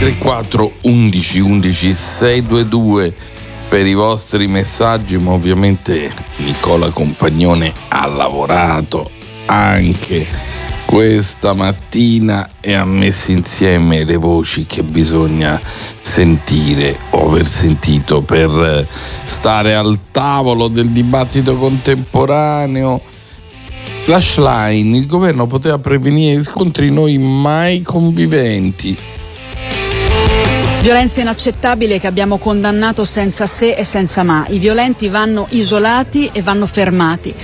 334 11 11 622 per i vostri messaggi, ma ovviamente Nicola Compagnone ha lavorato anche questa mattina e ha messo insieme le voci che bisogna sentire o aver sentito per stare al tavolo del dibattito contemporaneo. Flashline: il governo poteva prevenire scontri, noi mai conviventi. Violenza inaccettabile che abbiamo condannato senza se e senza ma. I violenti vanno isolati e vanno fermati.